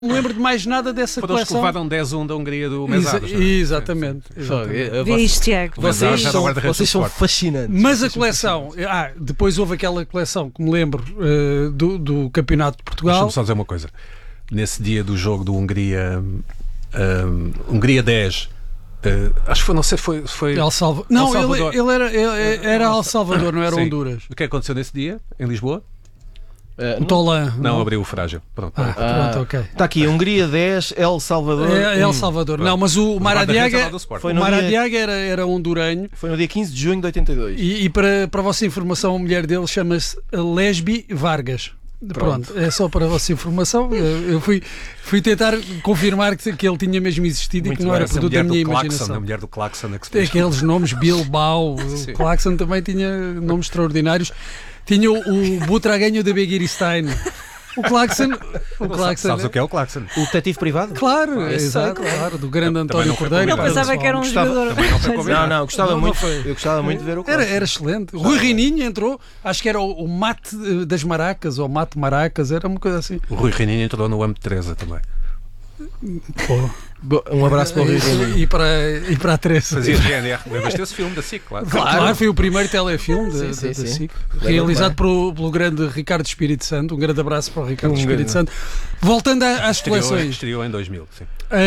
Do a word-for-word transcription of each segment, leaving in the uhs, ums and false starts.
Não lembro de mais nada dessa Foram os que coleção. levaram dez a um da Hungria do Mesados. Exa não é? exatamente. exatamente. Vê isto, Tiago. Mesados Vocês era são, o guarda-redes vocês do são Sport. fascinantes. Mas a coleção, ah, depois houve aquela coleção que me lembro uh, do, do Campeonato de Portugal. Deixa-me só dizer uma coisa. Nesse dia do jogo do Hungria, um, Hungria dez, uh, acho que foi, não sei, foi. foi El Salvador. Não, El Salvador. ele, ele era, ele era El Salvador, não era Sim. Honduras. O que aconteceu nesse dia, em Lisboa? Uh, O Tolan. Não, abriu o frágil. Pronto. Ah, pronto, ok. Está aqui, Hungria dez, El Salvador. É, é El um. Salvador. Pronto. Não, mas o Maradiaga, guarda-redes lá do Sport. Foi o no dia- Maradiaga era, era hondurenho. Foi no dia quinze de junho de oitenta e dois. E, e para, para a vossa informação, a mulher dele chama-se Lesbi Vargas. Pronto. Pronto. É só para a vossa informação. Eu, eu fui, fui tentar confirmar que, que ele tinha mesmo existido Muito e que não bem. era Essa produto da mulher minha do Claxon, imaginação. a mulher do Claxon Tem Express. aqueles nomes, Bilbao, Sim. o Claxon também tinha nomes extraordinários. Tinha o, o Butragueño de Beguirstein. O Claxon. O Claxon Sabes o que é o Claxon? O detetive privado? Claro, Esse exato, sei, claro, do grande Também António não foi Cordeiro. combinado. Eu pensava que era um Gostava- jogador. também não foi Pois é. combinado. Não, não, gostava Não, não muito. foi. Eu gostava muito de ver o Era, Claxon. era excelente. Rui Reininho entrou, acho que era o, o mate eh, das maracas, ou mate maracas, era uma coisa assim. O Rui Reininho entrou no âmbito de Teresa também. Bo- Um abraço para o Rio de Janeiro. E, e para, e para a Teresa. Fazia G N R. Lembras desse filme da S I C, claro. Claro, foi o primeiro telefilme Sim, da- sim, da- da sim. SIC, Lembro-me realizado bem. pelo, pelo grande Ricardo Espírito Santo. Um grande abraço para o Ricardo Um Espírito grande- Santo. Voltando a- às Estreou, coleções. estreou em dois mil. Sim.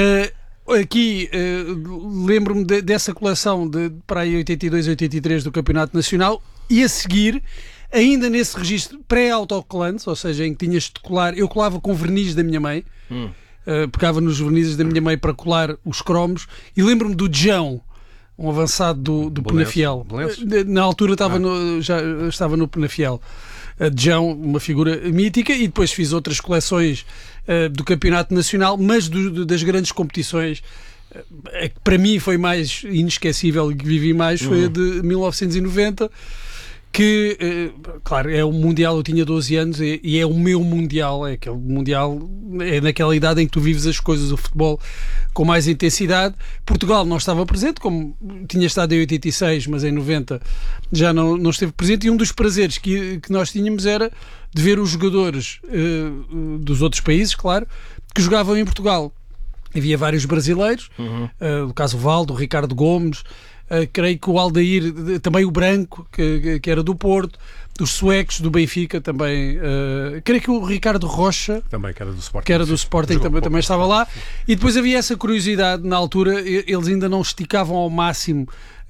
Uh, aqui uh, lembro-me de- dessa coleção de para aí oitenta e dois, oitenta e três do Campeonato Nacional, e a seguir, ainda nesse registro pré-autocolantes, ou seja, em que tinhas de colar, eu colava com verniz da minha mãe, Hum. uh, pegava nos vernizes da minha mãe para colar os cromos, e lembro-me do Djão, um avançado do, do Belenço. Penafiel. Belenço? Uh, Na altura estava Ah. no, já estava no Penafiel. Uh, Djão, uma figura mítica, e depois fiz outras coleções uh, do Campeonato Nacional, mas do- do- das grandes competições. Uh, a que para mim foi mais inesquecível e que vivi mais foi a de mil novecentos e noventa, que, uh, claro, é o Mundial. Eu tinha doze anos e, e é o meu Mundial. É aquele Mundial, é naquela idade em que tu vives as coisas do futebol com mais intensidade. Portugal não estava presente, como tinha estado em oitenta e seis, mas em noventa já não, não esteve presente, e um dos prazeres que, que nós tínhamos era de ver os jogadores uh, dos outros países, claro, que jogavam em Portugal. Havia vários brasileiros, Uhum. uh, o caso Valdo, o Ricardo Gomes, uh, creio que o Aldair, de- também o Branco, que, que- que era do Porto, os suecos do Benfica também, uh, creio que o Ricardo Rocha, Também, que era do Sporting. que era do Sporting, Jogou também, pouco. também estava lá. E depois havia essa curiosidade, na altura, e- eles ainda não esticavam ao máximo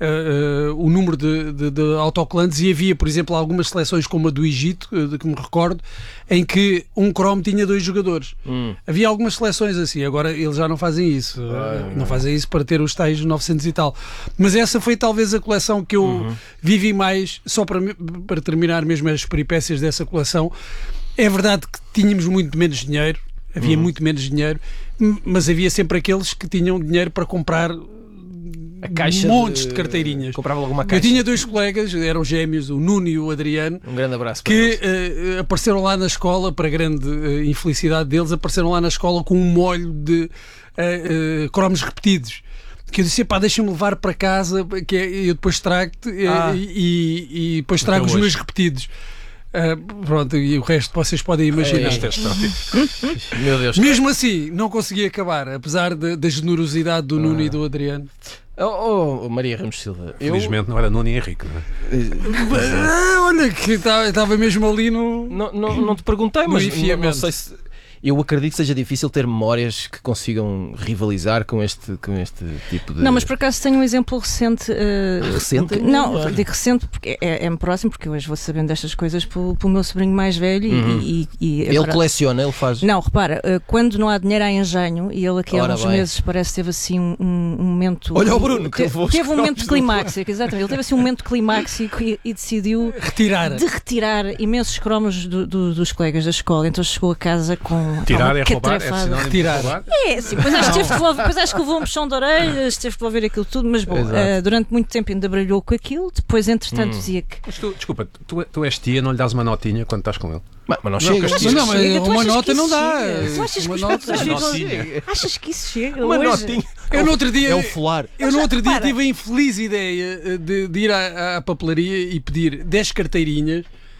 uh, uh, o número de, de, de autocolantes, e havia, por exemplo, algumas seleções como a do Egito, uh, de que me recordo, em que um cromo tinha dois jogadores. Hum. Havia algumas seleções assim, agora eles já não fazem isso. Ah, não fazem isso para ter os tais novecentos e tal. Mas essa foi talvez a coleção que eu Uhum. vivi mais, só para, me- para terminar mesmo as peripécias dessa coleção. É verdade que tínhamos muito menos dinheiro, havia Uhum. muito menos dinheiro, m- mas havia sempre aqueles que tinham dinheiro para comprar A caixa montes de, carteirinhas. Comprava logo uma Eu caixa. tinha dois colegas, eram gêmeos, o Nuno e o Adriano, Um grande abraço para que eles. eh, apareceram lá na escola, para grande eh, infelicidade deles, apareceram lá na escola com um molho de eh, eh, cromos repetidos. Que eu disse, pá, deixa-me levar para casa, que é- eu depois trago-te eh, Ah. e, e- e depois trago os hoje. meus repetidos. Ah, pronto, e o resto vocês podem imaginar. Esta é a história. Meu Deus. Mesmo assim, não consegui acabar, apesar de- da generosidade do Nuno e do Adriano. Oh, oh, Maria Ramos Silva. Eu, Felizmente não era Nuno e Henrique, não é? Ah, olha, que estava mesmo ali no. não, não, não te perguntei, No mas não, enfiamento. não sei se. Eu acredito que seja difícil ter memórias que consigam rivalizar com este, com este tipo de. Não, mas por acaso tenho um exemplo recente. eh, Recente? que- não, digo recente porque é, é-me próximo, porque hoje vou sabendo destas coisas pelo, pelo meu sobrinho mais velho. e- Uhum. e, e Ele agora- coleciona, ele faz. Não, repara, eh, quando não há dinheiro há engenho, e ele aqui há Ora uns bem. meses parece que teve assim um, um momento. Olha o Bruno, que te- levou os Teve um momento cromos do- climáxico, exatamente. Ele teve assim um momento climáxico e, e decidiu Retirar. de retirar imensos cromos do- do- dos colegas da escola. Então chegou a casa com. Tirar uma é roubar, é catrafada. sinónimo de Retirar. roubar. É, sim, depois acho, que teve que levar- depois acho que levou um puxão de orelhas, teve que ver aquilo tudo, mas bom, Exato. eh, durante muito tempo ainda brilhou com aquilo, depois entretanto Hum. dizia que. Mas tu, desculpa, tu, tu és tia, não lhe dás uma notinha quando estás com ele? Mas, mas não Não, chega. que Mas não, mas Chega, tu uma achas que nota isso não dá. chega? Tu achas que Uma os nota- putos Uma ficam- notinha. Achas que isso chega? Uma hoje? notinha. Eu no outro dia. É o folar. Eu no outro dia repara. tive a infeliz ideia eh, de, de ir à, à papelaria e pedir dez carteirinhas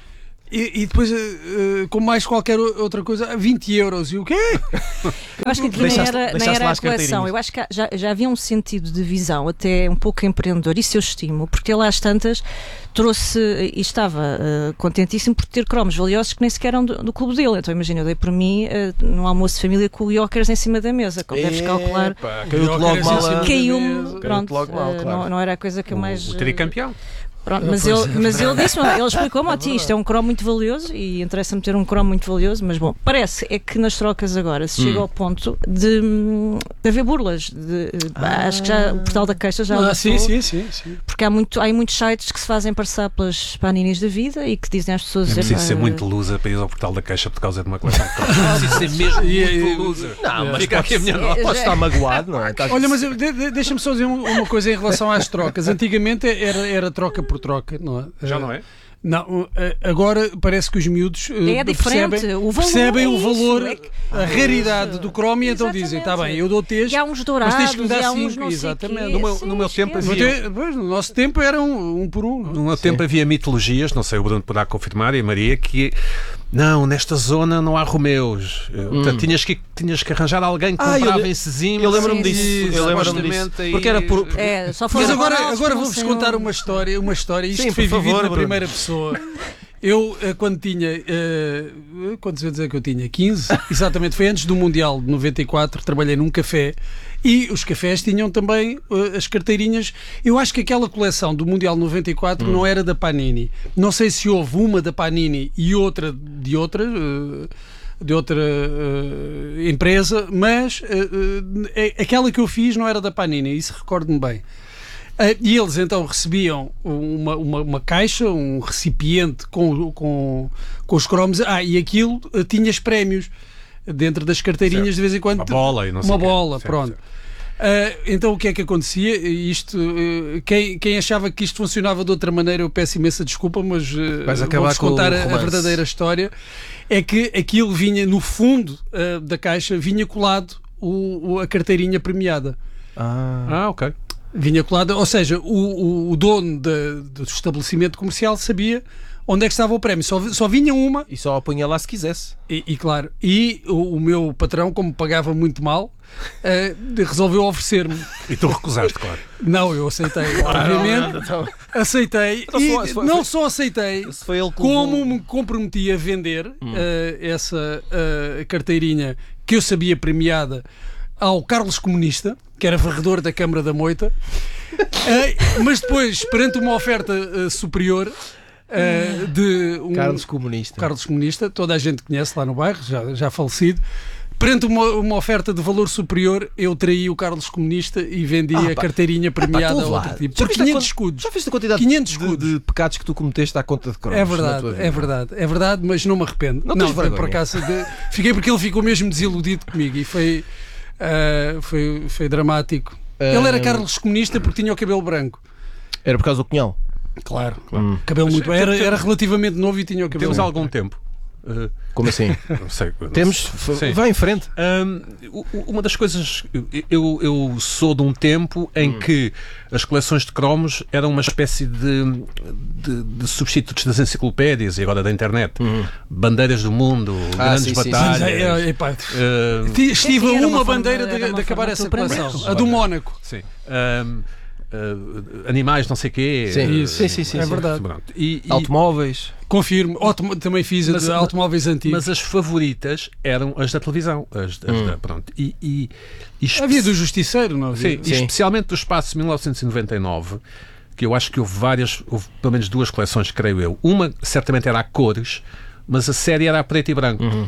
E, e depois, uh, como mais qualquer outra coisa, vinte euros. E o quê? Eu acho que aqui nem Deixaste- era, nem deixaste era lá a as coleção. carteirinhas. Eu acho que há- já, já havia um sentido de visão, até um pouco empreendedor. Isso eu estimo, porque ele às tantas trouxe e estava uh, contentíssimo por ter cromos valiosos que nem sequer eram do, do clube dele. Então imagina, eu dei por mim uh, num almoço de família com o Iokers em cima da mesa. Como deves calcular, Epá, caiu-te logo Iokers mal em cima a- da caiu-me. mesa. Pronto, logo mal, uh, claro. não, não era a coisa que eu mais. O uh, tricampeão. Pronto, Ah, mas pois ele, é, mas ele verdade. disse, ele explicou-me, ó, isto é um cromo muito valioso e interessa-me ter um cromo muito valioso, mas bom, parece é que nas trocas agora se chega Hum. ao ponto de, hum, de haver burlas. De, Ah. Acho que já o portal da Queixa já Ah, alertou, sim, sim, sim, sim. porque há, muito, há aí muitos sites que se fazem passar pelas paninis da vida e que dizem às pessoas... É preciso "Epá, ser muito loser para ir ao portal da Caixa por causa de uma coleção de cromos. É preciso ser mesmo E- e- muito loser. Não, mas Fica aqui a minha nota. Podes estar magoado, não é? Estás- Olha, mas eu- de- de- deixa-me só dizer um- uma coisa em relação às trocas. Antigamente era, era troca por troca, não é? Já não é? Não, eh, agora parece que os miúdos eh, É diferente, percebem, o valor percebem é o isso, valor, é que- a raridade do cromo e então dizem, está bem, eu dou-te este, E há uns dourados, mas tens que me dar e há uns cinco, não sei exatamente. quê. No meu- Sim, no meu tempo esquece. No, havia- te- pois, no nosso tempo era um, um por um. No meu tempo havia mitologias, não sei, o Bruno poderá confirmar, e a Maria, que não, nesta zona não há Romeus. Eh, Portanto, tinhas que, tinhas que arranjar alguém que Ah, eu comprava le- em Sesimbra. Eu lembro-me Sim, disso. sim, Eu lembro-me supostamente disso. aí- Porque era por. É, só Mas foram agora, Ronaldos, agora não vou-vos sei contar onde. uma história, uma história. Isto Sim, foi por favor, vivido na Bruno. primeira pessoa. Eu, eh, quando tinha, eh, quantos anos é que eu tinha? quinze? Exatamente, foi antes do Mundial de noventa e quatro, trabalhei num café e os cafés tinham também eh, as carteirinhas. Eu acho que aquela coleção do Mundial noventa e quatro não era da Panini. Não sei se houve uma da Panini e outra de outra, eh, de outra eh, empresa, mas eh, eh, aquela que eu fiz não era da Panini, isso recordo-me bem. Ah, e eles então recebiam uma, uma, uma caixa, um recipiente com, com, com os cromos. Ah, e aquilo ah, tinhas prémios dentro das carteirinhas. Certo. De vez em quando. Uma bola e não sei Uma o quê. bola, Certo, pronto. certo. Ah, então o que é que acontecia? Isto, ah, quem, quem achava que isto funcionava de outra maneira, eu peço imensa desculpa, mas ah, Vais acabar vou-vos com contar o a, a romance. verdadeira história. É que aquilo vinha no fundo ah, da caixa, vinha colado o, o- a carteirinha premiada. Ah. Ah, ok. Vinha colada, ou seja, o, o, o dono da- do estabelecimento comercial sabia onde é que estava o prémio. Só, só vinha uma, E só apunha lá se quisesse. e, e claro, e o, o meu patrão, como pagava muito mal, eh, resolveu oferecer-me. E tu recusaste, claro. Não, eu aceitei, obviamente, Então, aceitei, Então e foi- foi- não foi- só aceitei, se foi ele que como levou- me comprometi a vender Hum. eh, essa eh, carteirinha que eu sabia premiada ao Carlos Comunista, que era varredor da Câmara da Moita, eh, mas depois, perante uma oferta eh, superior eh, de um Carlos Comunista. Carlos Comunista, toda a gente conhece lá no bairro, já, já falecido. Perante uma, uma oferta de valor superior, eu traí o Carlos Comunista e vendi Ah, a pá. carteirinha premiada Pá, a tu outro lá. tipo. Já Por viste a quinhentos quant- escudos. Já viste a quantidade quinhentos de, escudos. de pecados que tu cometeste à conta de cromos? É na tua verdade, vida? é verdade, é verdade, mas não me arrependo. Não Não, tens foi por vergonha? acaso. de- Fiquei porque ele ficou mesmo desiludido comigo e foi, ah, foi, foi dramático. Ele era Ah, Carlos Comunista porque tinha o cabelo branco. Era por causa do cunhão. Claro, Hum. cabelo Mas muito. Era, era relativamente novo e tinha o cabelo Temos branco. algum tempo. Uh, Como assim? não sei. não Temos. sei. Sim. Vai em frente. Hum, u- u- uma das coisas, eu, eu sou de um tempo em Hum. que as coleções de cromos eram uma espécie de, de, de substitutos das enciclopédias e agora da internet. Bandeiras do mundo, Ah, grandes sim, sim, sim. batalhas. Mas, é, é, epá, hum, Ti- Estive a Era uma uma forma- bandeira era de, uma de acabar forma essa de surpreender. coleção, a do Mónaco. sim. Hum, uh, animais, não sei o quê. Sim, Uh, sim, sim, sim, é sim. verdade. Pronto. E, e- Automóveis. Confirmo. Autom- também fiz a Mas- de automóveis antigos. mas as favoritas eram as da televisão. As, as Hum. da, pronto. E, e, e espe- Havia do Justiceiro, não havia? Sim, e Sim. especialmente do espaço de mil novecentos e noventa e nove, que eu acho que houve várias, houve pelo menos duas coleções, creio eu. Uma certamente era a cores, mas a série era a preto e branco. Uhum.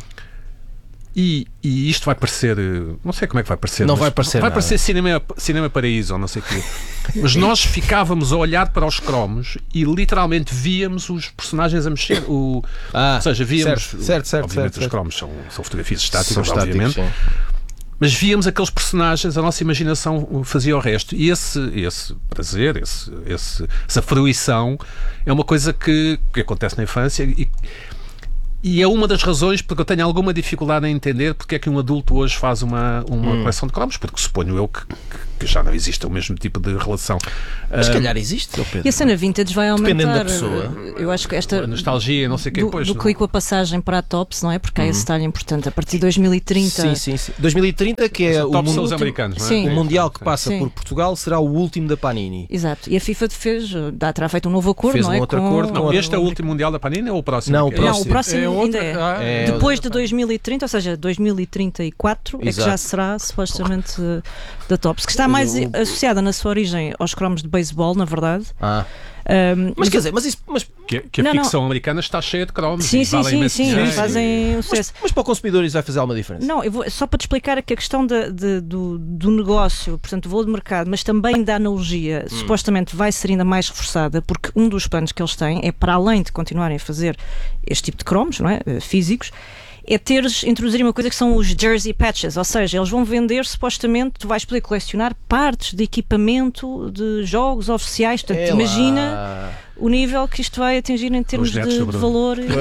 E, e isto vai parecer, eh, não sei como é que vai parecer. Não mas vai parecer Vai nada. parecer cinema, cinema paraíso ou não sei o quê. Mas nós ficávamos a olhar para os cromos e literalmente víamos os personagens a mexer. O, Ah, ou seja, víamos. certo, certo, certo, obviamente certo, os cromos são, são fotografias estáticas, São estáticos, obviamente. sim. Mas víamos aqueles personagens, a nossa imaginação fazia o resto. E esse, esse prazer, esse, esse, essa fruição é uma coisa que, que acontece na infância e, e é uma das razões porque eu tenho alguma dificuldade em entender porque é que um adulto hoje faz uma, uma Hum. coleção de cromos, porque suponho eu que, que- que já não existe o mesmo tipo de relação. Mas se Uh, calhar existe, Pedro. E a cena vintage vai aumentar. Dependendo da pessoa. Eu acho que esta. a nostalgia, não sei o que Do, depois. do que com a passagem para a Tops, não é? Porque há esse detalhe importante. A partir de dois mil e trinta. Sim, sim, sim. dois mil e trinta, que é o, Top são mundo, os americanos, não é? Sim. o Mundial que passa Sim. por Portugal, será o último da Panini. Exato. E a FIFA fez, dá, terá feito um novo acordo, Fez não um é? outro Com- acordo, Não, não, este é o último Mundial da Panini ou o próximo? Não, o É- Não, o próximo. próximo É outra- ainda é. ah, É, Depois de dois mil e trinta, ou seja, dois mil e trinta e quatro, é que Exato. já será supostamente eh, da Tops, que está mais O- associada na sua origem aos cromos de beisebol, na verdade. Ah. Ahm, Mas quer dizer, mas isso. Mas, Que, que a Não, não. ficção americana está cheia de cromos. sim, e sim, vale sim, imenso sim, dinheiro. fazem um sucesso. mas, mas para o consumidor isso vai fazer alguma diferença? Não, eu vou só para te explicar aqui a questão da- de- do, do negócio, portanto, do valor de mercado, mas também da analogia, Hum. supostamente vai ser ainda mais reforçada, porque um dos planos que eles têm é, para além de continuarem a fazer este tipo de cromos, não é? Eh, físicos, é teres, introduzir uma coisa que são os jersey patches, ou seja, eles vão vender, supostamente, tu vais poder colecionar partes de equipamento de jogos oficiais, portanto, É lá. imagina o nível que isto vai atingir em termos de, netos do de Bruno. valor. e de-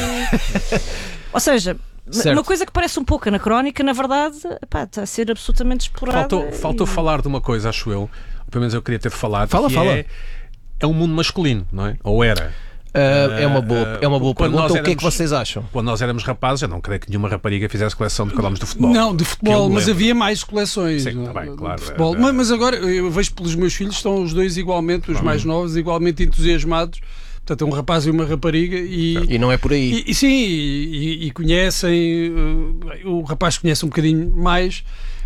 Ou seja, Certo. uma coisa que parece um pouco anacrónica, na verdade, epá, está a ser absolutamente explorada. Faltou, e- faltou falar de uma coisa, acho eu. Pelo menos eu queria ter falado. Fala, que fala. É, é um mundo masculino, não é? Ou era? Ah, é uma boa, é uma boa Quando pergunta. nós O que é que éramos- vocês acham? Quando nós éramos rapazes, eu não creio que nenhuma rapariga fizesse coleção de cromos de futebol. Não, de Que eu futebol, me mas lembro. havia mais coleções. Sim, não, tá bem, de claro, futebol. é, é. Mas, mas agora eu vejo pelos meus filhos, estão os dois igualmente, os mais novos, igualmente entusiasmados. Portanto, é um rapaz e uma rapariga e, E não é por aí. e, e sim, e, e- e conhecem, uh, o rapaz conhece um bocadinho mais,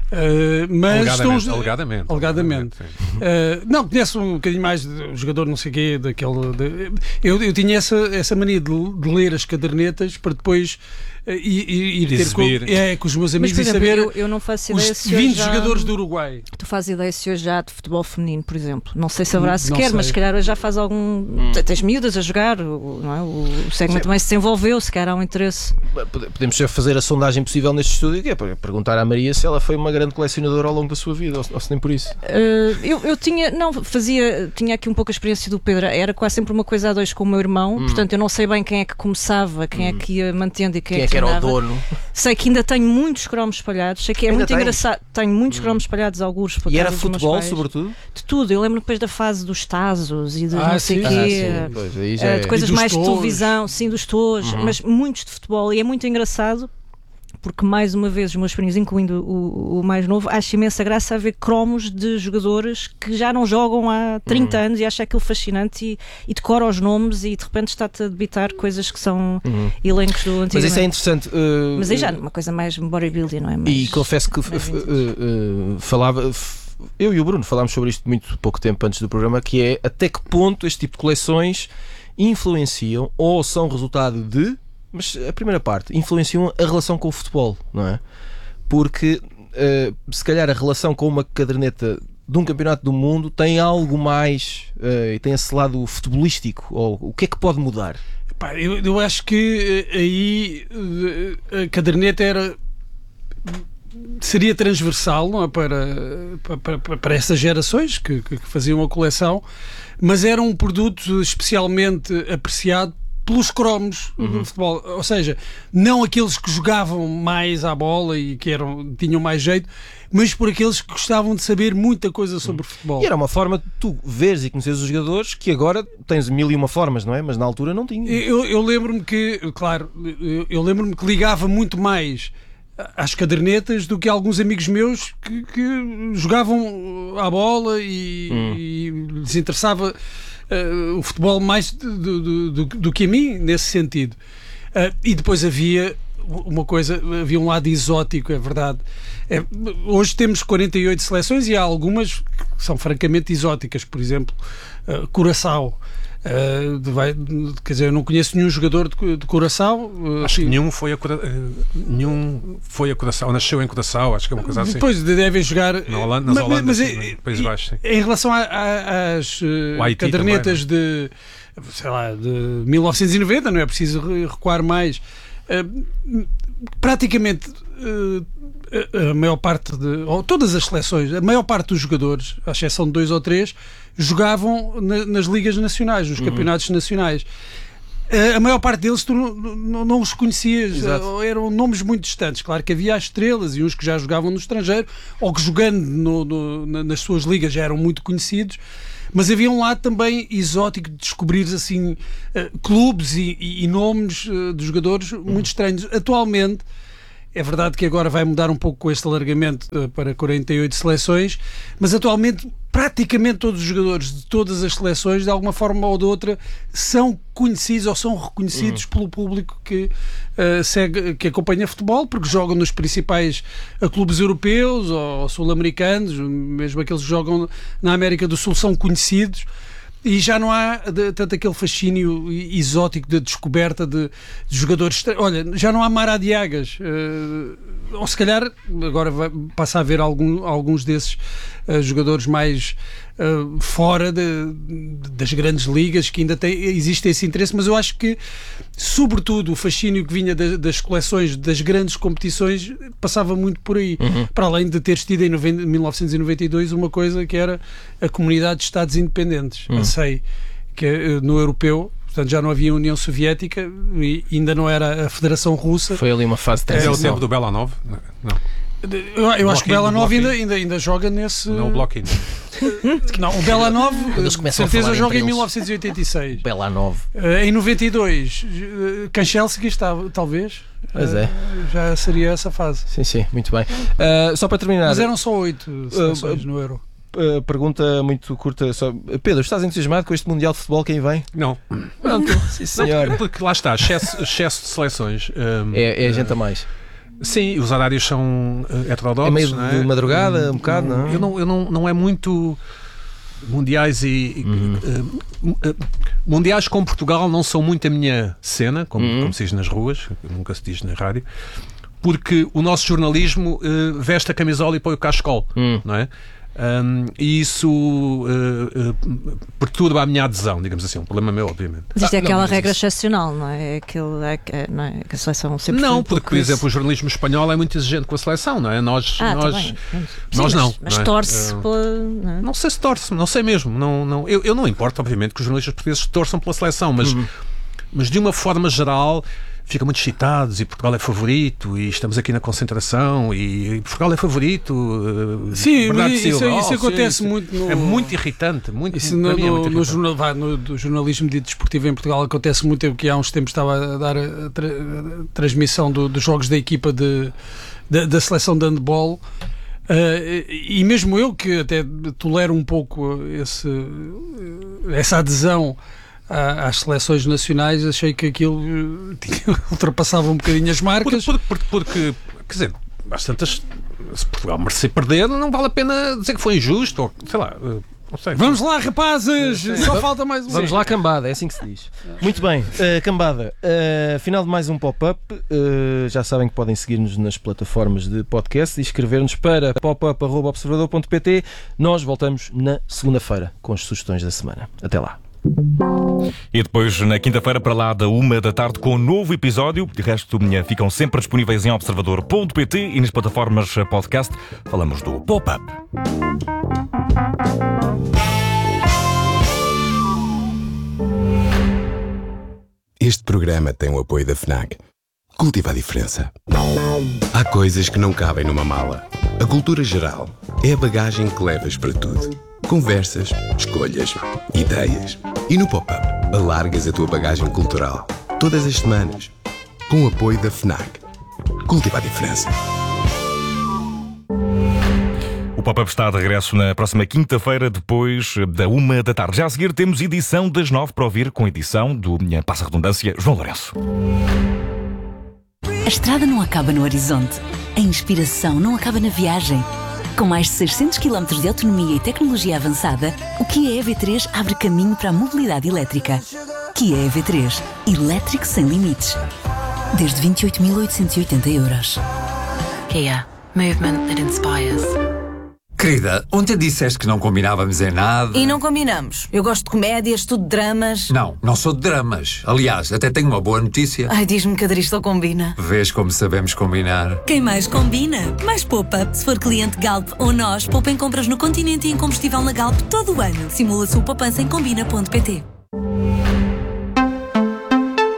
uh, mas estão Alegadamente. os- Alegadamente. Alegadamente. sim. Uh, não, conhece um bocadinho mais de- o jogador não sei o quê, daquele. de- eu, eu tinha essa, essa mania de, de ler as cadernetas para depois uh, ir, ir, ir ter com, Exibir. é, com os meus Mas, amigos por e exemplo, saber eu, eu não faço ideia os se hoje vinte já... jogadores do Uruguai. Tu fazes ideia se hoje já há de futebol feminino, por exemplo. Não sei se haverá Não sequer, sei. mas se calhar hoje já faz algum... Tens miúdas a jogar, o, não é? O segmento também se desenvolveu, se calhar há um interesse. Podemos já fazer a sondagem possível neste estúdio, que é para perguntar à Maria se ela foi uma grande colecionadora ao longo da sua vida, ou se, ou se nem por isso. Uh, eu, eu tinha, não, fazia, tinha aqui um pouco a experiência do Pedro, era quase sempre uma coisa a dois com o meu irmão, portanto eu não sei bem quem é que começava, quem é que ia mantendo e quem, Quem é que era o andava. dono? Sei que ainda tenho muitos cromos espalhados, sei que é Ainda muito tens? engraçado, tenho muitos cromos espalhados, alguns por E era casa dos meus futebol, pais. sobretudo? De tudo, eu lembro depois da fase dos Tazos e de Ah, não sei sim. quê. Ah, sim, pois, aí já Uh, é. de coisas E dos mais de tojos. televisão, sim, dos tojos, mas muitos de futebol. E é muito engraçado porque, mais uma vez, os meus primos, incluindo o, o mais novo, acho imensa graça a ver cromos de jogadores que já não jogam há trinta anos e acha aquilo fascinante e, e decora os nomes e de repente está-te a debitar coisas que são elencos do antigamente. Mas isso é interessante. uh, Mas aí já uma coisa mais bodybuilding, não é? E Mais- confesso que mais f- vintage. uh, uh, falava. f- Eu e o Bruno falámos sobre isto muito pouco tempo antes do programa, que é até que ponto este tipo de coleções influenciam ou são resultado de, mas a primeira parte, influenciam a relação com o futebol, não é? Porque uh, se calhar a relação com uma caderneta de um campeonato do mundo tem algo mais uh, e tem esse lado futebolístico, ou o que é que pode mudar? Pá, eu, eu acho que eh, aí eh, a caderneta era seria transversal, não é, para, para, para, para essas gerações que, que faziam a coleção, mas era um produto especialmente apreciado pelos cromos do futebol, ou seja, não aqueles que jogavam mais à bola e que eram, tinham mais jeito, mas por aqueles que gostavam de saber muita coisa sobre futebol. E era uma forma de tu veres e conheceres os jogadores que agora tens mil e uma formas, não é? Mas na altura não tinha. Eu, eu lembro-me que, claro, eu, eu lembro-me que ligava muito mais às cadernetas do que alguns amigos meus que, que jogavam à bola e, Hum. e lhes interessava uh, o futebol mais do, do, do, do que a mim, nesse sentido. Uh, e depois havia uma coisa, havia um lado exótico, é verdade. É, hoje temos quarenta e oito seleções e há algumas que são francamente exóticas, por exemplo, uh, Curaçao. Uh, de, vai, quer dizer, eu não conheço nenhum jogador de, de Curaçao. Uh, Acho que assim, nenhum foi a, Cura... eh, nenhum foi a Curaçao, nasceu em Curaçao, acho que é uma coisa assim. Depois devem jogar Na Holanda, nas mas, Holandas, mas, sim, eh, no Países e- Baixos, sim. em relação a- a- às eh, O Haiti cadernetas também, de sei lá, de mil novecentos e noventa, não é preciso re- recuar mais, eh, praticamente eh, a a maior parte de, ou todas as seleções, a maior parte dos jogadores, à exceção de dois ou três, jogavam na- nas ligas nacionais, nos campeonatos nacionais. a maior parte deles tu não, não, não os conhecias. Exato. Eram nomes muito distantes. Claro que havia as estrelas e uns que já jogavam no estrangeiro ou que jogando no, no, nas suas ligas já eram muito conhecidos. Mas havia um lado também exótico de descobrir assim, uh, clubes e, e, e nomes uh, de jogadores muito estranhos. Atualmente, é verdade que agora vai mudar um pouco com este alargamento uh, para quarenta e oito seleções, mas atualmente praticamente todos os jogadores de todas as seleções, de alguma forma ou de outra, são conhecidos ou são reconhecidos uhum. pelo público que, uh, segue, que acompanha futebol, porque jogam nos principais uh, clubes europeus ou sul-americanos, mesmo aqueles que jogam na América do Sul são conhecidos. E já não há de, tanto aquele fascínio exótico de descoberta de, de jogadores. Olha, já não há Maradiagas. Uh, ou se calhar agora vai, passa a haver algum, alguns desses uh, jogadores mais uh, fora de, de, das grandes ligas que ainda tem, existe esse interesse, mas eu acho que, sobretudo, o fascínio que vinha das, das coleções das grandes competições passava muito por aí. Uhum. Para além de teres tido em mil novecentos e noventa e dois uma coisa que era a Comunidade de Estados Independentes. Uhum. Eu sei que no europeu, portanto, já não havia União Soviética e ainda não era a Federação Russa. Foi ali uma fase de transição. É o tempo do Belanov? Não. Eu, eu acho que o Belanov ainda, ainda, ainda joga nesse... Não, o Bloquinho. Não, o Belanov, com certeza, joga em mil novecentos e oitenta e seis. Belanov. Uh, em noventa e dois, uh, Kanchelski estava, talvez. Pois é. Uh, já seria essa fase. Sim, sim, muito bem. Uh, só para terminar... Mas eram só oito seleções uh, no Euro. Uh, pergunta muito curta só. Pedro, estás entusiasmado com este Mundial de Futebol que aí vem? Não. Pronto, sim senhor. Não, porque lá está, excesso, excesso de seleções. Um, é, é gente a mais. Sim, os horários são uh, heterodoxos. É meio não é? de madrugada, um, um bocado, não é? Eu não, eu não, não é muito... Mundiais e... Uhum. Uh, uh, mundiais com Portugal não são muito a minha cena, como, uhum. como se diz nas ruas, nunca se diz na rádio, porque o nosso jornalismo uh, veste a camisola e põe o cascol, uhum. não é? Um, e isso uh, uh, perturba a minha adesão, digamos assim, um problema meu, obviamente. Mas isto é ah, aquela não, regra isso... excepcional, não é? É, aquilo, é, é, não é? Que a seleção sempre não, porque, por exemplo, o jornalismo espanhol é muito exigente com a seleção, não é? Nós, ah, nós, tá nós Sim, não. Mas, mas não é? torce uh, pela. Não, é? Não sei se torce, não sei mesmo. Não, não, eu, eu não importo, obviamente, que os jornalistas portugueses torçam pela seleção, mas, uhum. mas de uma forma geral. Ficam muito excitados e Portugal é favorito e estamos aqui na concentração e Portugal é favorito. Sim, isso, isso oh, acontece sim, muito. No... É muito irritante. Muito, isso no, é muito no, irritante. No, jornal, vai, no do jornalismo de desportivo em Portugal acontece muito. Eu que há uns tempos estava a dar a, tra a transmissão do, dos jogos da equipa de, de, da seleção de handball. Uh, e mesmo eu que até tolero um pouco esse, essa adesão às seleções nacionais, achei que aquilo ultrapassava um bocadinho as marcas. Porque, porque, porque quer dizer, às tantas, se Portugal merecer perder, não vale a pena dizer que foi injusto, ou sei lá. Não sei. Vamos lá, rapazes! Só falta mais um. Vamos lá, cambada, é assim que se diz. Muito bem, uh, cambada, uh, final de mais um pop-up. Uh, já sabem que podem seguir-nos nas plataformas de podcast e escrever-nos para popup arroba observador ponto pt. Nós voltamos na segunda-feira com as sugestões da semana. Até lá. E depois, na quinta-feira, para lá da uma da tarde, com um novo episódio. De resto, ficam sempre disponíveis em observador ponto pt e nas plataformas podcast. Falamos do Pop-Up. Este programa tem o apoio da FNAC. Cultiva a diferença. Há coisas que não cabem numa mala. A cultura geral é a bagagem que levas para tudo. Conversas, escolhas, ideias. E no Pop-Up, alargas a tua bagagem cultural. Todas as semanas. Com o apoio da FNAC. Cultiva a diferença. O Pop-Up está de regresso na próxima quinta-feira, depois da uma da tarde. Já a seguir temos edição das nove para ouvir, com edição do Minha Passa Redundância, João Lourenço. A estrada não acaba no horizonte. A inspiração não acaba na viagem. Com mais de seiscentos quilómetros de autonomia e tecnologia avançada, o Kia E V três abre caminho para a mobilidade elétrica. Kia E V três. Elétrico sem limites. Desde vinte e oito mil oitocentos e oitenta euros. Kia. Movement that inspires. Querida, ontem disseste que não combinávamos em nada. E não combinamos. Eu gosto de comédias, tu de dramas. Não, não sou de dramas. Aliás, até tenho uma boa notícia. Ai, diz-me que a Dristol combina. Vês como sabemos combinar. Quem mais combina? Mais poupa. Se for cliente Galp ou nós, poupa em compras no continente e em combustível na Galp todo o ano. Simula a sua poupança em combina ponto pt.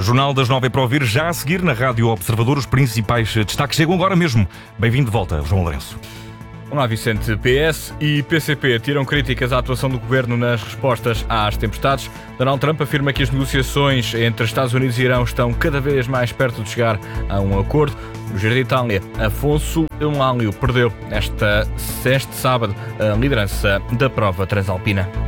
Jornal das Nove para ouvir já a seguir na Rádio Observador. Os principais destaques chegam agora mesmo. Bem-vindo de volta, João Lourenço. Olá, Vicente. P S e P C P tiram críticas à atuação do governo nas respostas às tempestades. Donald Trump afirma que as negociações entre Estados Unidos e Irão estão cada vez mais perto de chegar a um acordo. No Giro de Itália, Afonso Eulálio perdeu esta, este sábado a liderança da prova transalpina.